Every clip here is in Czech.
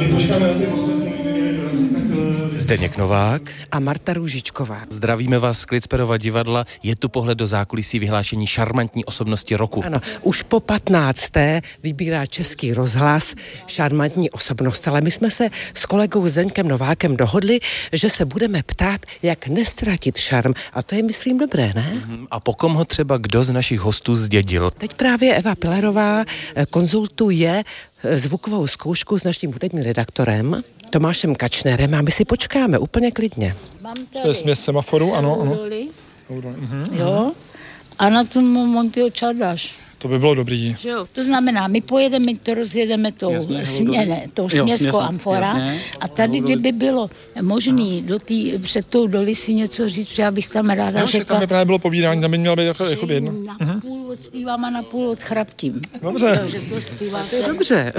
Zdeněk Novák a Marta Růžičková. Zdravíme vás z Klitsperova divadla. Je tu pohled do zákulisí vyhlášení šarmantní osobnosti roku. Ano, už po 15. vybírá Český rozhlas šarmantní osobnost, ale my jsme se s kolegou Zdeňkem Novákem dohodli, že se budeme ptát, jak nestratit šarm. A to je, myslím, dobré, ne? A po kom ho třeba kdo z našich hostů zdědil? Teď právě Eva Pilarová konzultuje zvukovou zkoušku s naším hudebním redaktorem Tomášem Kačnerem a my si počkáme úplně klidně. To je směs semaforu, ano. Jo. A na tom Montyho Čardáš. To by bylo dobrý. Jo, to znamená, my pojedeme, to rozjedeme tou směskou amfora a tady, kdyby bylo možný před tou doli si něco říct, protože já bych tam ráda řekla. Tam by právě bylo povídání, tam by měla být jako jedno. Na půl odspívám a na půl odchraptím. Dobře. Takže to zpíváte. Dobře.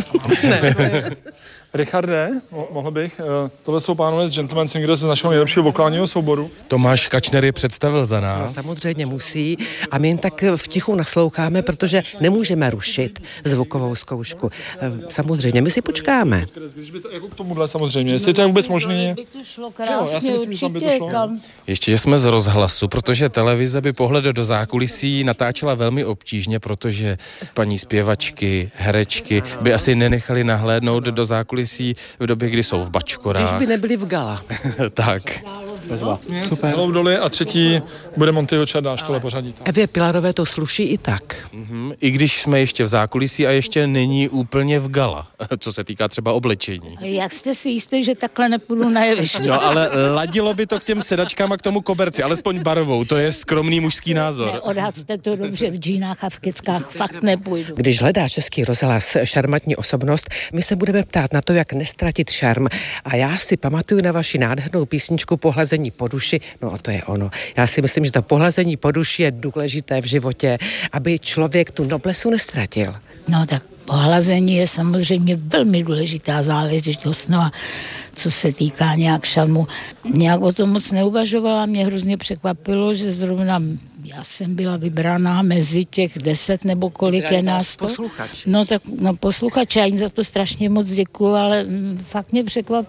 Richarde, mohl bych, tohle jsou pánové z Gentleman Singers z našeho nejlepšího vokálního souboru. Tomáš Kačner je představil za nás. No, samozřejmě musí a my jen tak v tichu nasloucháme, protože nemůžeme rušit zvukovou zkoušku. Samozřejmě, my si počkáme. Když by to jako k tomuhle samozřejmě, jestli to je vůbec možné. Já si myslím, že tam by to šlo. Ještě, že jsme z rozhlasu, protože televize by pohled do zákulisí natáčela velmi obtížně, protože paní zpěvačky, herečky by asi nenechali nahlédnout do zákulisí v době, kdy jsou v bačkorách. Když by nebyli v gala. Tak. Super. Doly a třetí bude Montyho Čardáš, tohle pořadí. Evě Pilarové to sluší i tak. I když jsme ještě v zákulisí a ještě není úplně v gala, co se týká třeba oblečení. Jak jste si jistý, že takhle nepůjdu na jeviště? No, ale ladilo by to k těm sedačkám a k tomu koberci, alespoň barvou, to je skromný mužský názor. Odhadzte to dobře, v džínách a v keckách fakt nepůjdu. Když hledá Český rozhlas šarmantní osobnost, my se budeme ptát na to, jak nestratit šarm. A já si pamatuju na vaši nádhernou písničku Pohlazení po duši. No a to je ono. Já si myslím, že to pohlazení po duši je důležité v životě, aby člověk tu noblesu nestratil. No tak pohlazení je samozřejmě velmi důležitá záležitost. No a co se týká nějak šarmu, nějak o tom moc neuvažovala. Mě hrozně překvapilo, že zrovna já jsem byla vybraná mezi těch 10 nebo kolik je nás to. Posluchači. No tak posluchači, já jim za to strašně moc děkuju, ale fakt mě překvapilo.